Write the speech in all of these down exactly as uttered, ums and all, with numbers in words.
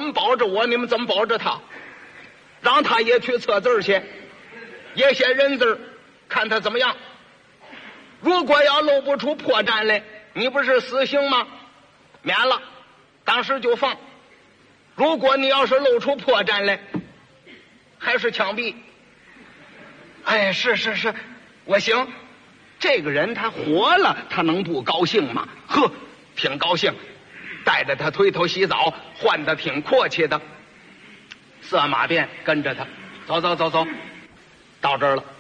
么保着我，你们怎么保着他？让他也去测字去，也写人字，看他怎么样。如果要露不出破绽来，你不是死刑吗？免了，当时就放。如果你要是露出破绽来，还是枪毙。哎，是是是，我行。这个人他活了，他能不高兴吗？呵，挺高兴，带着他推头洗澡，换得挺阔气的。色马便跟着他，走走走走，到这儿了。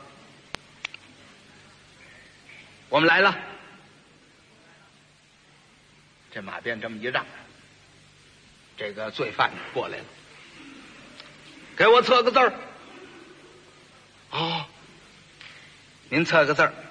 我们来了。这马便这么一让，这个罪犯过来了，给我测个字儿。哦，您测个字儿，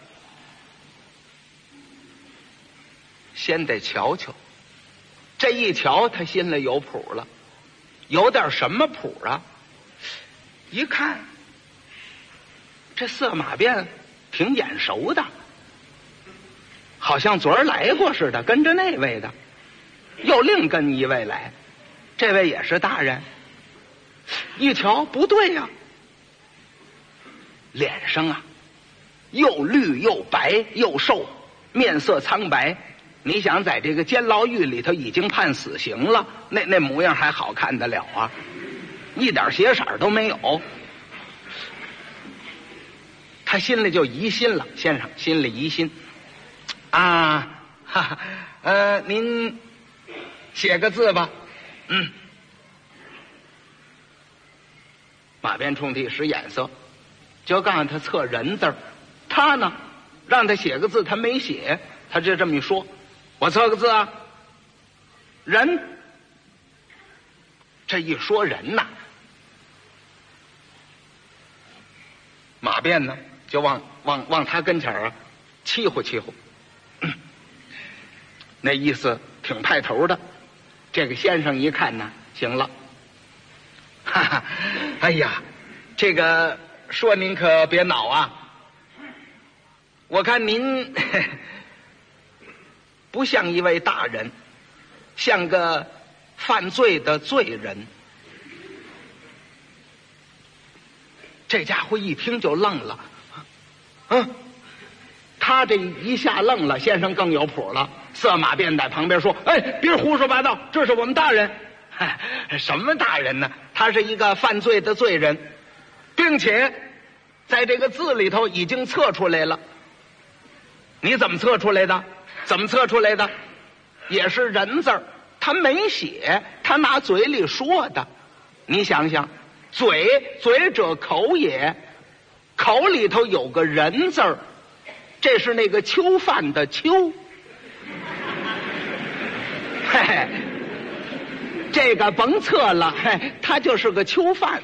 先得瞧瞧。这一瞧，他心里有谱了，有点什么谱啊？一看，这色马便挺眼熟的，好像昨儿来过似的，跟着那位的，又另跟一位来，这位也是大人。一瞧不对呀、啊，脸上啊又绿又白又瘦，面色苍白。你想在这个监牢狱里头已经判死刑了，那那模样还好看得了啊？一点血色都没有。他心里就疑心了，先生心里疑心啊，哈哈，呃，您写个字吧。嗯。马鞭冲地使眼色，就告诉他测人字儿。他呢，让他写个字，他没写，他就这么一说。我测个字啊，人。这一说人呐，马鞭呢就往往往他跟前啊欺呼欺呼，那意思挺派头的。这个先生一看呢，行了，哈哈，哎呀，这个说您可别恼啊，我看您不像一位大人，像个犯罪的罪人。这家伙一听就愣了，嗯，他这一下愣了，先生更有谱了。色马便在旁边说：“哎，别胡说八道，这是我们大人。”什么大人呢？他是一个犯罪的罪人，并且在这个字里头已经测出来了。你怎么测出来的？怎么测出来的？也是人字儿，他没写，他拿嘴里说的。你想想，嘴嘴者口也，口里头有个人字儿，这是那个囚犯的囚。嘿嘿，这个甭测了，嘿，他就是个囚犯。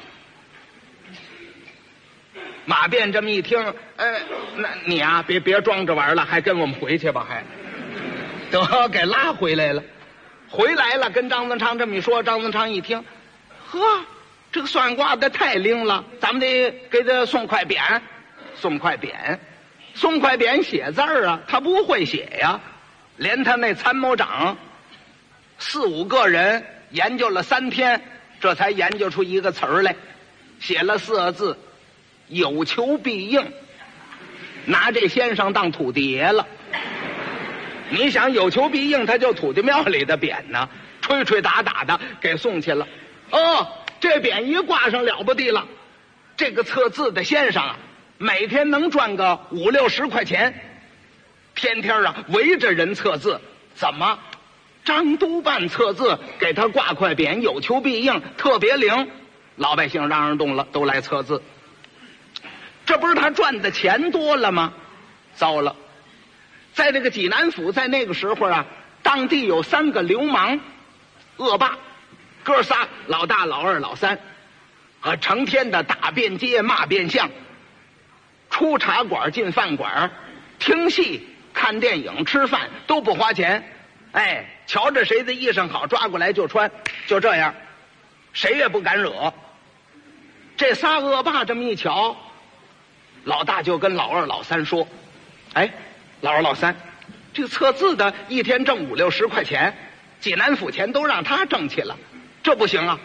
马便这么一听，呃，那你啊，别别装着玩了，还跟我们回去吧，还得给拉回来了。回来了，跟张增昌这么一说，张增昌一听，呵，这个算卦的太灵了，咱们得给他送块匾，送块匾，送块匾写字儿啊，他不会写呀，连他那参谋长四五个人研究了三天，这才研究出一个词儿来，写了四个字：有求必应。拿这先生当土地爷了。你想有求必应，他就土地庙里的匾呢，吹吹打打的给送去了。哦，这匾一挂上了不地了，这个测字的先生啊，每天能赚个五六十块钱，天天啊围着人测字。怎么？张督办测字，给他挂块匾，有求必应，特别灵。老百姓嚷嚷动了，都来测字。这不是他赚的钱多了吗？糟了，在这个济南府，在那个时候啊，当地有三个流氓恶霸，哥仨，老大老二老三，啊，成天的打遍街骂遍巷，出茶馆进饭馆，听戏看电影吃饭都不花钱。哎，瞧着谁的衣裳好，抓过来就穿，就这样，谁也不敢惹。这仨恶霸这么一瞧，老大就跟老二老三说：“哎，老二老三，这个测字的一天挣五六十块钱，济南府钱都让他挣去了，这不行啊！